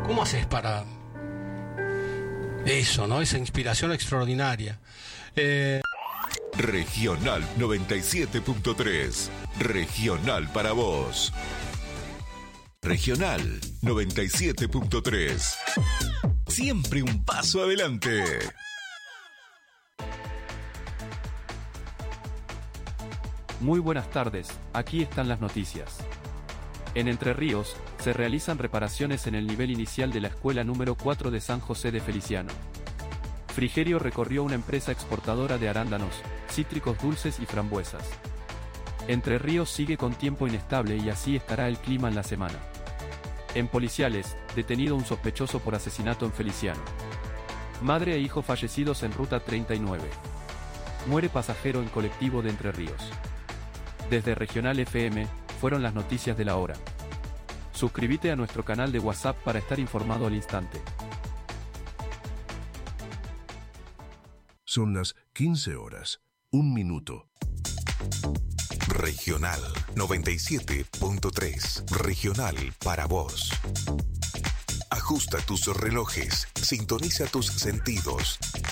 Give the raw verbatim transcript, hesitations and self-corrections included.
¿Cómo haces para eso, no? Esa inspiración extraordinaria. Eh... Regional noventa y siete punto tres. Regional para vos. Regional noventa y siete punto tres. Siempre un paso adelante. Muy buenas tardes, aquí están las noticias. En Entre Ríos, se realizan reparaciones en el nivel inicial de la escuela número cuatro de San José de Feliciano. Frigerio recorrió una empresa exportadora de arándanos, cítricos dulces y frambuesas. Entre Ríos sigue con tiempo inestable y así estará el clima en la semana. En Policiales, detenido un sospechoso por asesinato en Feliciano. Madre e hijo fallecidos en Ruta treinta y nueve. Muere pasajero en colectivo de Entre Ríos. Desde Regional F M, fueron las noticias de la hora. Suscríbete a nuestro canal de WhatsApp para estar informado al instante. Son las quince horas, un minuto. Regional noventa y siete punto tres. Regional para vos. Ajusta tus relojes, sintoniza tus sentidos.